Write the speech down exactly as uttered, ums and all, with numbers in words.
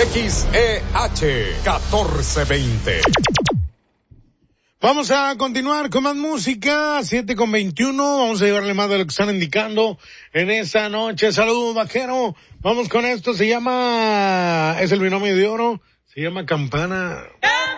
X E H catorce veinte. Vamos a continuar con más música, siete con veintiuno, vamos a llevarle más de lo que están indicando en esta noche. Saludos, vaquero. Vamos con esto, se llama, es el binomio de oro, se llama Campana.